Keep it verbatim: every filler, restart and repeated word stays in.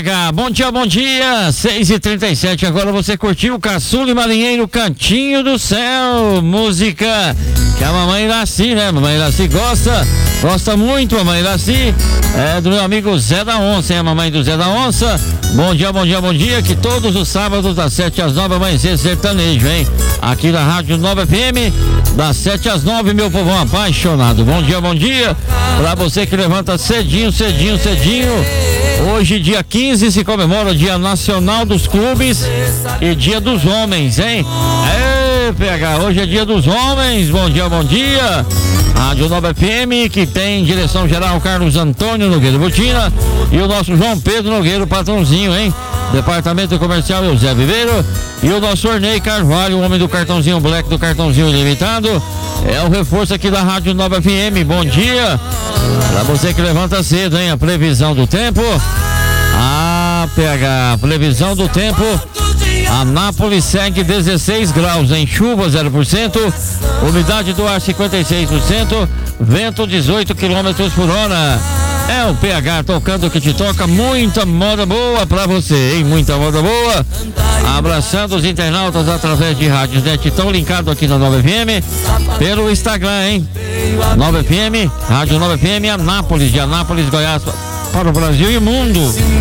H. Bom dia, bom dia. seis e trinta e sete. Agora você curtiu o Caçula e Marinheiro, Cantinho do Céu. Música que a mamãe Iraci, né? Mamãe Iraci gosta, gosta muito, mamãe Iraci. É do meu amigo Zé da Onça, hein? A mamãe do Zé da Onça. Bom dia, bom dia, bom dia. Que todos os sábados, das sete às nove, amanhecer sertanejo, hein? Aqui na Rádio Nova F M, das sete às nove, meu povão apaixonado. Bom dia, bom dia. Pra você que levanta cedinho, cedinho, cedinho. Hoje, dia quinze, se comemora o Dia Nacional dos Clubes e Dia dos Homens, hein? É, P H, hoje é Dia dos Homens. Bom dia, bom dia. Rádio Nova F M, que tem direção geral Carlos Antônio Nogueira Botina e o nosso João Pedro Nogueira, o patrãozinho, hein? Departamento Comercial José Viveiro e o nosso Ornei Carvalho, o homem do cartãozinho Black, do cartãozinho ilimitado. É o reforço aqui da Rádio Nova F M. Bom dia pra você que levanta cedo, hein? A previsão do tempo. Ah, P H, previsão do tempo. Anápolis segue dezesseis graus, em chuva zero por cento, umidade do ar cinquenta e seis por cento, vento dezoito quilômetros por hora. É o P H tocando o que te toca, muita moda boa pra você, hein? Muita moda boa. Abraçando os internautas através de rádios net, estão linkados aqui na Nova F M, pelo Instagram, hein? Nova F M, Rádio Nova F M, Anápolis, de Anápolis, Goiás, para o Brasil e o mundo.